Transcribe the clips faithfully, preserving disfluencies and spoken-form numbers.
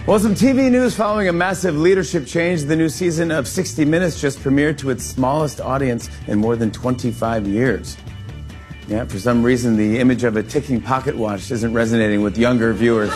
Well, some T V news following a massive leadership change. The new season of sixty minutes just premiered to its smallest audience in more than twenty-five years. Yeah, for some reason, the image of a ticking pocket watch isn't resonating with younger viewers.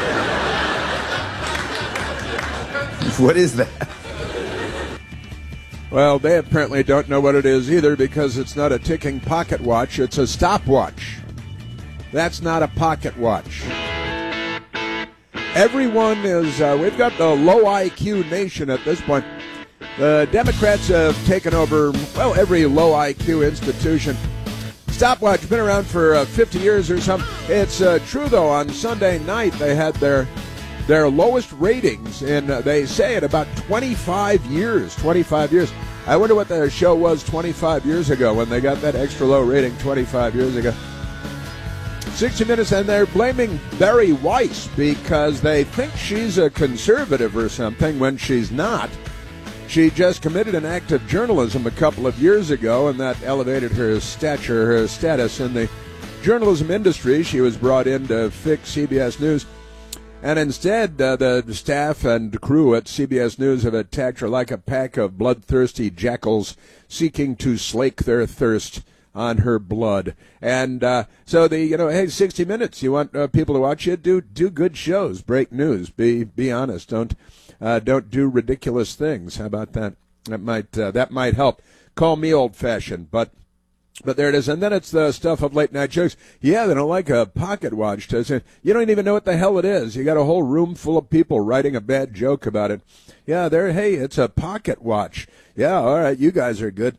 What is that? Well, they apparently don't know what it is either, because it's not a ticking pocket watch, it's a stopwatch. That's not a pocket watch. Everyone is, uh, we've got the low I Q nation at this point. The Democrats have taken over, well, every low I Q institution. Stopwatch, been around for uh, fifty years or something. It's uh, true, though, on Sunday night they had their their lowest ratings in, uh, they say, in about twenty-five years. twenty-five years. I wonder what the show was twenty-five years ago when they got that extra low rating twenty-five years ago. sixty minutes, and they're blaming Bari Weiss because they think she's a conservative or something when she's not. She just committed an act of journalism a couple of years ago, and that elevated her stature, her status in the journalism industry. She was brought in to fix C B S News, and instead uh, the staff and crew at C B S News have attacked her like a pack of bloodthirsty jackals seeking to slake their thirst on her blood. And uh, so the, you know, hey, sixty minutes, you want uh, people to watch you? Do do good shows, break news, be be honest. Don't uh, don't do ridiculous things. How about that? That might uh, that might help. Call me old-fashioned, but but there it is. And then it's the stuff of late-night jokes. Yeah, they don't like a pocket watch. Does it? You don't even know what the hell it is. You got a whole room full of people writing a bad joke about it. Yeah, there. Hey, it's a pocket watch. Yeah, all right, you guys are good.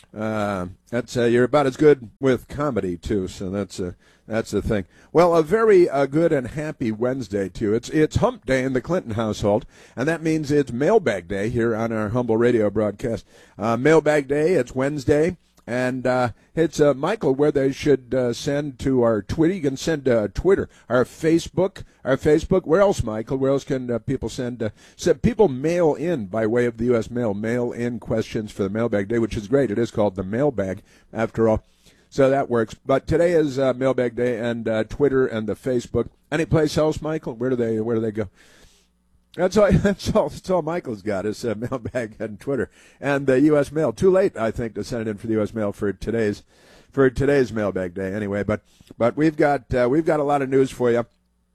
Uh, that's uh, you're about as good with comedy too, so that's a that's the thing. Well, a very uh, good and happy Wednesday to you. It's it's Hump Day in the Clinton household, and that means it's Mailbag Day here on our humble radio broadcast. Uh, Mailbag Day. It's Wednesday. And uh, it's, uh, Michael, where they should uh, send to our Twitter. You can send uh, Twitter, our Facebook, our Facebook. Where else, Michael? Where else can uh, people send? Uh, so people mail in by way of the U S mail, mail in questions for the Mailbag Day, which is great. It is called the Mailbag, after all. So that works. But today is uh, Mailbag Day, and uh, Twitter and the Facebook. Any place else, Michael? Where do they Where do they go? That's all. That's all. That's all Michael's got is uh, Mailbag and Twitter and the U S mail. Too late, I think, to send it in for the U S mail for today's for today's Mailbag Day. Anyway, but but we've got uh, we've got a lot of news for you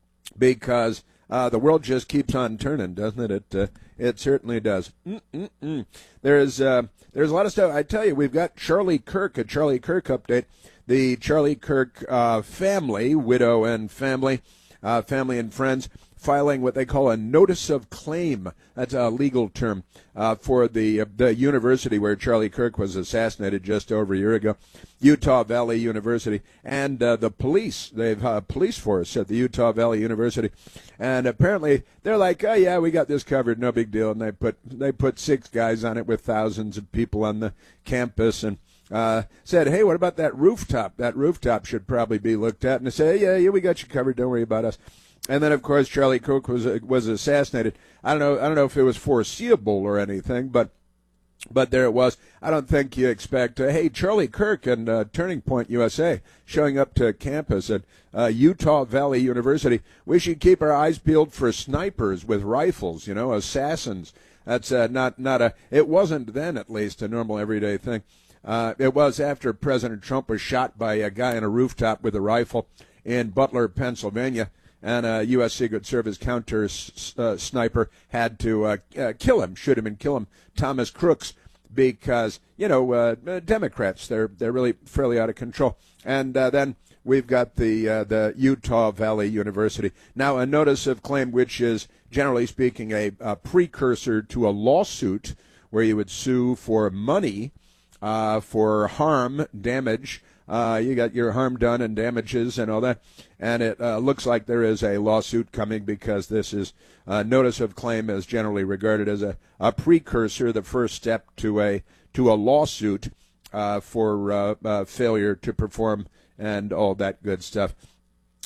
because uh, the world just keeps on turning, doesn't it? It uh, it certainly does. Mm-mm-mm. There's uh, there's a lot of stuff. I tell you, we've got Charlie Kirk, a Charlie Kirk update. The Charlie Kirk uh, family, widow and family, uh, family and friends, filing what they call a notice of claim. That's a legal term uh, for the uh, the university where Charlie Kirk was assassinated just over a year ago, Utah Valley University, and uh, the police. They've uh, police force at the Utah Valley University, and apparently they're like, oh yeah, we got this covered, no big deal. And they put they put six guys on it with thousands of people on the campus, and uh, said, hey, what about that rooftop? That rooftop should probably be looked at. And they say, yeah, yeah, we got you covered. Don't worry about us. And then, of course, Charlie Kirk was was assassinated. I don't know. I don't know if it was foreseeable or anything, but but there it was. I don't think you expect, uh, hey, Charlie Kirk and uh, Turning Point U S A showing up to campus at uh, Utah Valley University. We should keep our eyes peeled for snipers with rifles, you know, assassins. That's uh, not not a. It wasn't then, at least, a normal everyday thing. Uh, it was after President Trump was shot by a guy on a rooftop with a rifle in Butler, Pennsylvania. And a U S. Secret Service counter s- uh, sniper had to uh, uh, kill him, shoot him and kill him, Thomas Crooks, because, you know, uh, Democrats, they're they're really fairly out of control. And uh, then we've got the uh, the Utah Valley University. Now, a notice of claim, which is, generally speaking, a, a precursor to a lawsuit where you would sue for money, uh, for harm, damage. Uh, you got your harm done and damages and all that. And it uh, looks like there is a lawsuit coming because this is a notice of claim is generally regarded as a, a precursor, the first step to a to a lawsuit uh, for uh, uh, failure to perform and all that good stuff.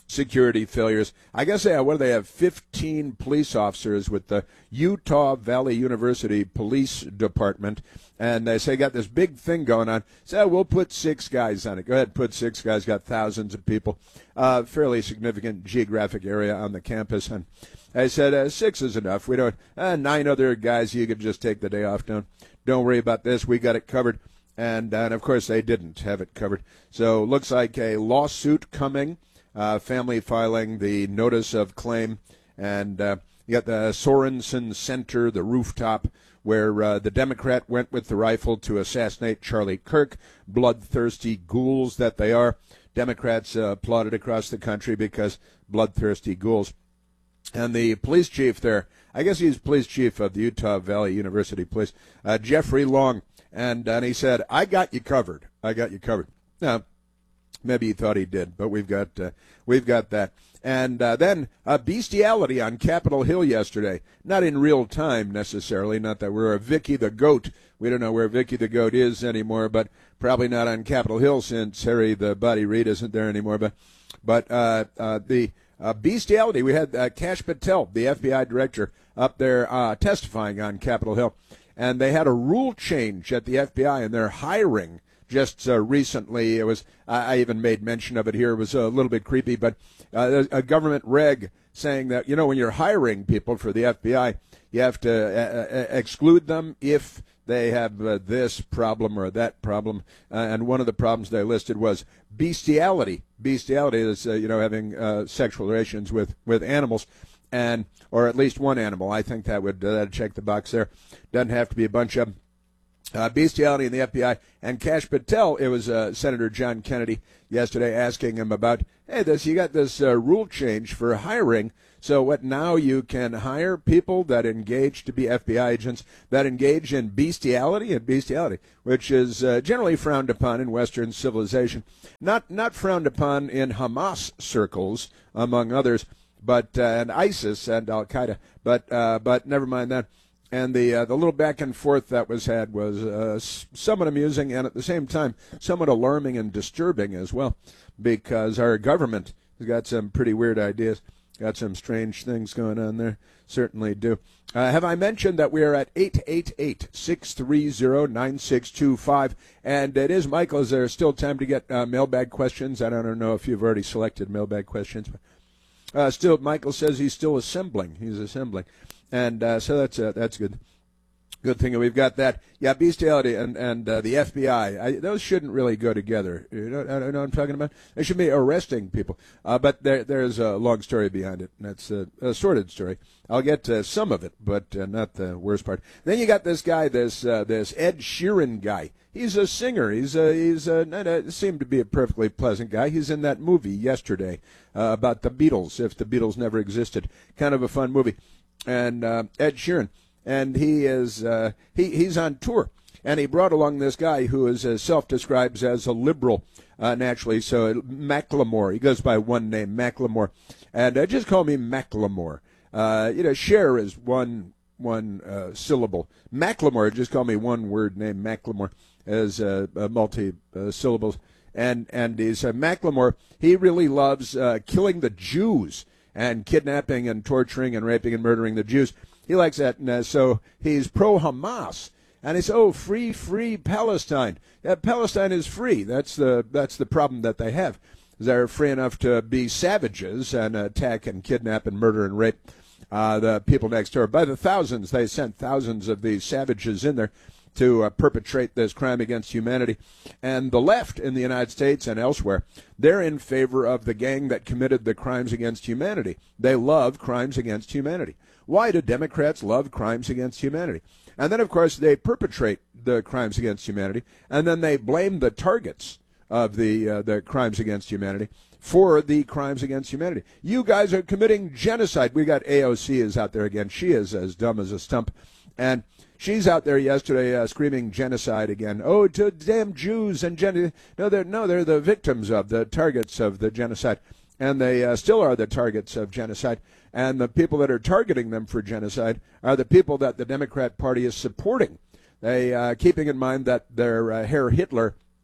security failures. I guess they have, what do they have, fifteen police officers with the Utah Valley University Police Department, and they say got this big thing going on. So we'll put six guys on it. Go ahead, put six guys. Got thousands of people, uh, fairly significant geographic area on the campus, and I said uh, six is enough. We don't uh, nine other guys. You could just take the day off. Don't don't worry about this. We got it covered. And, uh, and of course, they didn't have it covered. So looks like a lawsuit coming. Uh, family filing the notice of claim, and uh, you got the Sorensen Center, the rooftop, where uh, the Democrat went with the rifle to assassinate Charlie Kirk, bloodthirsty ghouls that they are. Democrats uh, applauded across the country because bloodthirsty ghouls. And the police chief there, I guess he's police chief of the Utah Valley University Police, uh, Jeffrey Long, and, and he said, I got you covered. I got you covered. Now, maybe he thought he did, but we've got uh, we've got that. And uh, then uh, bestiality on Capitol Hill yesterday. Not in real time necessarily. Not that we're a Vicky the Goat. We don't know where Vicky the Goat is anymore, but probably not on Capitol Hill since Harry the Body Reid isn't there anymore. But but uh, uh, the uh, bestiality. We had uh, Kash Patel, the F B I director, up there uh, testifying on Capitol Hill, and they had a rule change at the F B I, and they're hiring. Just uh, recently, it was, I even made mention of it here, it was a little bit creepy, but uh, a government reg saying that, you know, when you're hiring people for the F B I, you have to uh, exclude them if they have uh, this problem or that problem. Uh, and one of the problems they listed was bestiality. Bestiality is, uh, you know, having uh, sexual relations with, with animals. And, or at least one animal. I think that would uh, check the box there. Doesn't have to be a bunch of them. Uh, bestiality in the F B I, and Kash Patel, it was uh, Senator John Kennedy yesterday asking him about, hey, this you got this uh, rule change for hiring, so what, now you can hire people that engage to be F B I agents that engage in bestiality and bestiality, which is uh, generally frowned upon in Western civilization, not not frowned upon in Hamas circles, among others, but uh, and ISIS and Al-Qaeda, but uh, but never mind that. And the uh, the little back and forth that was had was uh, somewhat amusing and at the same time somewhat alarming and disturbing as well, because our government has got some pretty weird ideas, got some strange things going on there. Certainly do. Uh, have I mentioned that we are at eight eight eight, six three zero, nine six two five? And it is, Michael, is there still time to get uh, mailbag questions? I don't know if you've already selected mailbag questions. But, uh, still, Michael says he's still assembling. He's assembling. And uh, so that's uh, that's good. Good thing that we've got that. Yeah, bestiality and and uh, the F B I. I, those shouldn't really go together. You know, I know what I'm talking about. They should be arresting people. Uh, but there there's a long story behind it. And that's a, a sordid story. I'll get to some of it, but uh, not the worst part. Then you got this guy, this uh, this Ed Sheeran guy. He's a singer. He's a, he's a, not a, seemed to be a perfectly pleasant guy. He's in that movie yesterday uh, about the Beatles, if the Beatles never existed. Kind of a fun movie. And uh, Ed Sheeran, and he is uh, he he's on tour, and he brought along this guy who is uh, self-describes as a liberal, uh, naturally. So Macklemore, he goes by one name, Macklemore, and uh, just call me Macklemore. Uh, you know, Cher is one one uh, syllable. Macklemore, just call me one word name, Macklemore, as uh, uh, multi uh, syllables. And and he's uh, Macklemore. He really loves uh, killing the Jews. And kidnapping and torturing and raping and murdering the Jews. He likes that, and uh, so he's pro-Hamas. And he's, oh, free, free Palestine. Yeah, Palestine is free. That's the that's the problem that they have. They're free enough to be savages and attack and kidnap and murder and rape uh, the people next door. By the thousands, they sent thousands of these savages in there to uh, perpetrate this crime against humanity. And the left in the United States and elsewhere, they're in favor of the gang that committed the crimes against humanity. They love crimes against humanity. Why do Democrats love crimes against humanity? And then, of course, they perpetrate the crimes against humanity, and then they blame the targets of the uh, the crimes against humanity for the crimes against humanity. You guys are committing genocide. We got A O C is out there again. She is as dumb as a stump. And she's out there yesterday uh, screaming genocide again. Oh, to damn Jews and gen. No, they're no, they're the victims of the targets of the genocide, and they uh, still are the targets of genocide. And the people that are targeting them for genocide are the people that the Democrat Party is supporting. They uh, keeping in mind that their uh, Herr Hitler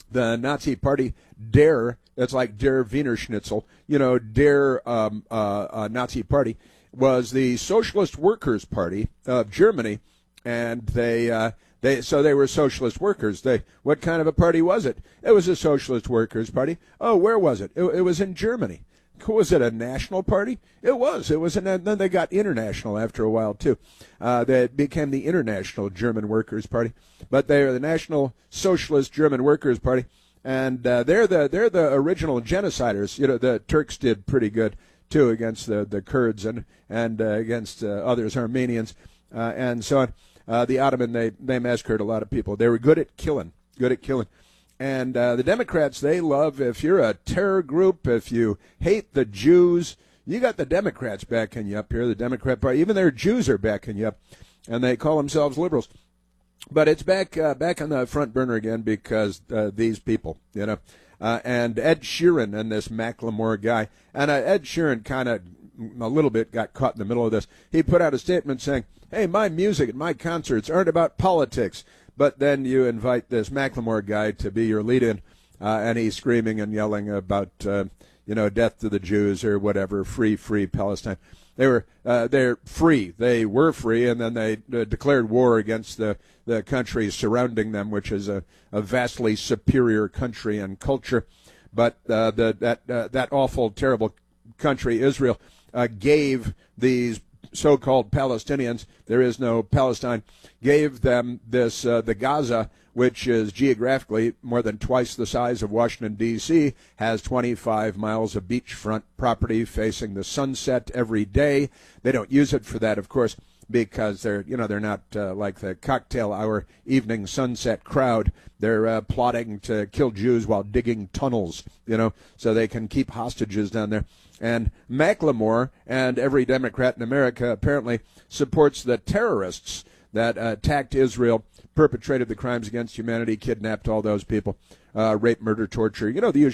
the Nazi Party, Der, it's like Der Wiener Schnitzel, you know, Der um, uh, uh, Nazi Party, was the Socialist Workers' Party of Germany, and they, uh, they, so they were socialist workers. They, what kind of a party was it? It was a Socialist Workers' Party. Oh, where was it? It, it was in Germany. Was it a national party? It was. It was, and then they got international after a while too. Uh, they became the International German Workers' Party, but they are the National Socialist German Workers' Party, and uh, they're the they're the original genociders. You know, the Turks did pretty good too against the the Kurds and and uh, against uh, others, Armenians, uh, and so on. Uh, the Ottoman, they they massacred a lot of people. They were good at killing, good at killing. And uh, the Democrats, they love, if you're a terror group, if you hate the Jews, you got the Democrats backing you up here, the Democrat Party. Even their Jews are backing you up, and they call themselves liberals. But it's back uh, back on the front burner again because uh, these people, you know. Uh, and Ed Sheeran and this Macklemore guy. And uh, Ed Sheeran kind of a little bit got caught in the middle of this. He put out a statement saying, hey, my music and my concerts aren't about politics. But then you invite this Macklemore guy to be your lead-in, uh, and he's screaming and yelling about, uh, you know, death to the Jews or whatever, free, free Palestine. They were, uh, they're free. They were free, and then they uh, declared war against the, the countries surrounding them, which is a, a vastly superior country and culture. But uh, the, that uh, that awful, terrible country, Israel, uh, gave these so-called Palestinians, there is no Palestine, gave them this, uh, the Gaza, which is geographically more than twice the size of Washington, D C, has twenty-five miles of beachfront property facing the sunset every day. They don't use it for that, of course, because they're, you know, they're not uh, like the cocktail hour evening sunset crowd. They're uh, plotting to kill Jews while digging tunnels, you know, so they can keep hostages down there. And Macklemore and every Democrat in America apparently supports the terrorists that uh, attacked Israel, perpetrated the crimes against humanity, kidnapped all those people, uh, rape, murder, torture, you know, the usual.